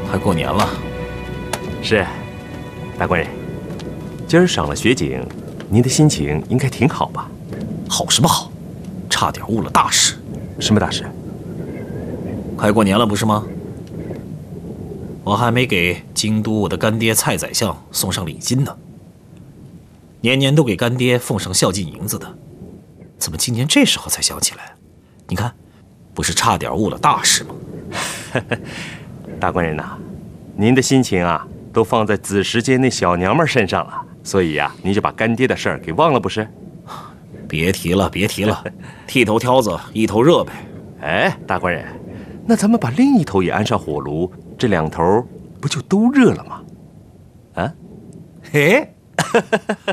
快过年了。 是，大官人，今儿赏了雪景，您的心情应该挺好吧？ 好什么好？差点误了大事。 什么大事？ 快过年了不是吗？我还没给京都我的干爹蔡宰相送上礼金呢。年年都给干爹奉上孝敬银子的，怎么今年这时候才想起来？你看，不是差点误了大事吗？ 大官人呐，您的心情啊，都放在子时间那小娘们身上了，所以呀，您就把干爹的事儿给忘了不是？ 别提了，别提了，剃头挑子一头热呗。 哎，大官人，那咱们把另一头也安上火炉，这两头不就都热了吗？啊？ 嘿。